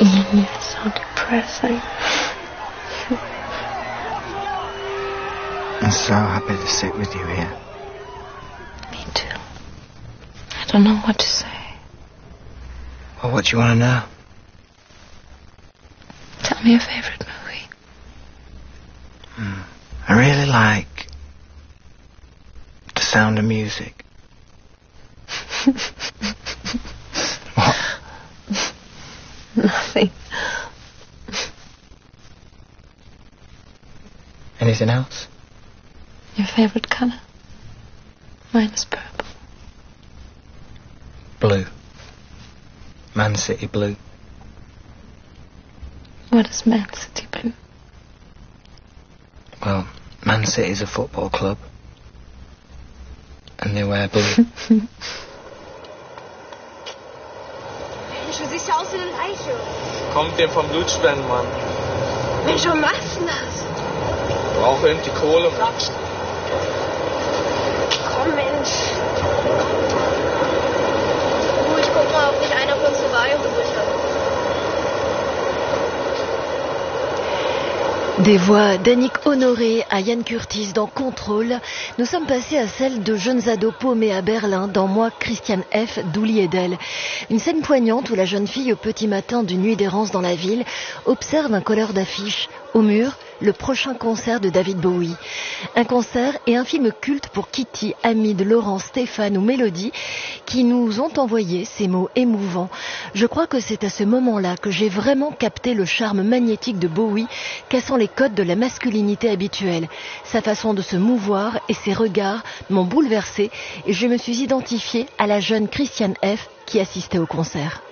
Ian, you're so depressing. I'm so happy to sit with you here. Me too. I don't know what to say. Well, what do you want to know? Tell me your favorite movie. I really like The Sound of Music. What? Nothing. Anything else? Your favorite color? Mine is purple. Blue. Man City blue. What is Man City blue? Well, Man City's a football club. And they wear blue. Mensch, du siehst ja aus wie eine Leiche. Kommt dem vom Blutspenden, Mann. Mensch, warum machst du das? Brauche irgendwie Kohle, Mann. Komm, Mensch. Ich guck mal, ob nicht einer von uns eine Wahrheit übrig hat. Des voix d'Annick Honoré à Ian Curtis dans Contrôle, nous sommes passés à celle de jeunes ados paumés à Berlin dans Moi, Christiane F. d'Ouli Edel. Une scène poignante où la jeune fille, au petit matin d'une nuit d'errance dans la ville, observe un colleur d'affiches. Au mur, le prochain concert de David Bowie. Un concert et un film culte pour Kitty, Hamid, Laurent, Stéphane ou Mélodie qui nous ont envoyé ces mots émouvants. Je crois que c'est à ce moment-là que j'ai vraiment capté le charme magnétique de Bowie, cassant les codes de la masculinité habituelle. Sa façon de se mouvoir et ses regards m'ont bouleversée et je me suis identifiée à la jeune Christiane F. qui assistait au concert.